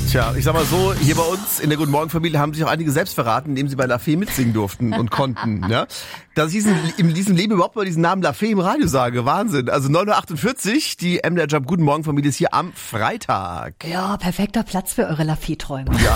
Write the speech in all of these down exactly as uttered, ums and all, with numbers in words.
Tja, ich sag mal so, hier bei uns in der Guten Morgen Familie haben sich auch einige selbst verraten, indem sie bei La Fee mitsingen durften und konnten. Ja? Dass ich in diesem Leben überhaupt mal diesen Namen La Fee im Radio sage, Wahnsinn. Also neun Uhr achtundvierzig, die M D R Jump Guten Morgen Familie ist hier am Freitag. Ja, perfekter Platz für eure La Fee-Träume. Ja.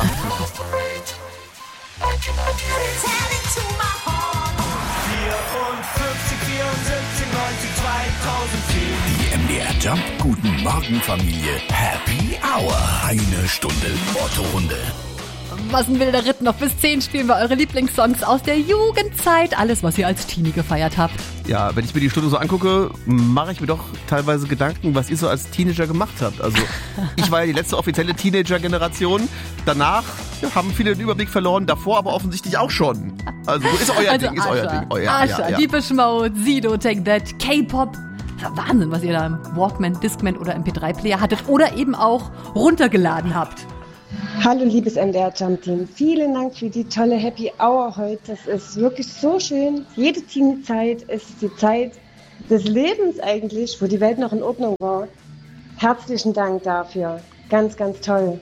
Die M D R Jump Guten Morgen Familie Happy Hour. Eine Stunde Otto-Runde. Was ein wilder Ritt. Noch bis zehn spielen wir eure Lieblingssongs aus der Jugendzeit. Alles, was ihr als Teenie gefeiert habt. Ja, wenn ich mir die Stunde so angucke, mache ich mir doch teilweise Gedanken, was ihr so als Teenager gemacht habt. Also ich war ja die letzte offizielle Teenager-Generation. Danach ja, haben viele den Überblick verloren, davor aber offensichtlich auch schon. Also ist euer also Ding, ist euer Ding. Euer, Asher, ja, ja. Deepish Mode, Sido, Take That, K-Pop. Wahnsinn, was ihr da im Walkman, Discman oder M P drei Player hattet oder eben auch runtergeladen habt. Hallo liebes M D R Jump Team, vielen Dank für die tolle Happy Hour heute. Das ist wirklich so schön. Jede Teenie-Zeit ist die Zeit des Lebens eigentlich, wo die Welt noch in Ordnung war. Herzlichen Dank dafür. Ganz, ganz toll.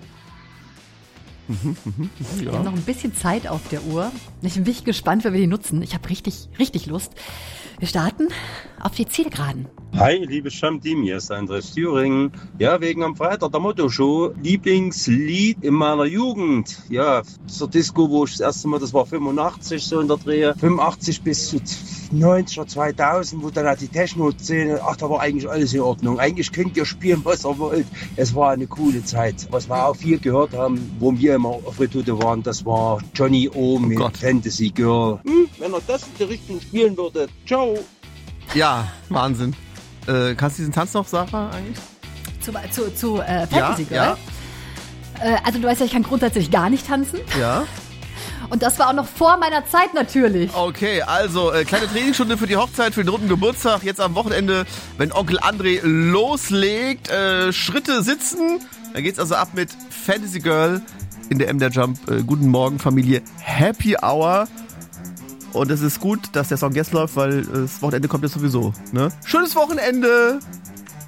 Mhm, mhm, ja. Wir haben noch ein bisschen Zeit auf der Uhr. Ich bin wirklich gespannt, wie wir die nutzen. Ich habe richtig, richtig Lust. Wir starten auf die Zielgeraden. Hi, liebes Jump-Team, hier ist Andres Thüringen. Ja, wegen am Freitag der Motto-Show. Lieblingslied in meiner Jugend. Ja, zur Disco, wo ich das erste Mal, das war fünfundachtzig so in der Drehe. fünfundachtzig bis zu neunziger, zweitausend, wo dann halt die Techno-Szene, ach, da war eigentlich alles in Ordnung. Eigentlich könnt ihr spielen, was ihr wollt. Es war eine coole Zeit. Was wir auch viel gehört haben, wo wir immer auf Retude waren, das war Johnny O mit oh Fantasy Girl. Hm, wenn er das in die Richtung spielen würde. Ciao. Ja, Wahnsinn. Äh, kannst du diesen Tanz noch, Sarah, eigentlich? Zu, zu, zu äh, Fantasy Girl? Ja, ja. Äh, also du weißt ja, ich kann grundsätzlich gar nicht tanzen. Ja. Und das war auch noch vor meiner Zeit natürlich. Okay, also äh, kleine Trainingsstunde für die Hochzeit, für den runden Geburtstag. Jetzt am Wochenende, wenn Onkel André loslegt, äh, Schritte sitzen. Dann geht's also ab mit Fantasy Girl in der M D R Jump äh, Guten Morgen Familie Happy Hour. Und es ist gut, dass der Song jetzt läuft, weil äh, das Wochenende kommt jetzt sowieso. Ne? Schönes Wochenende!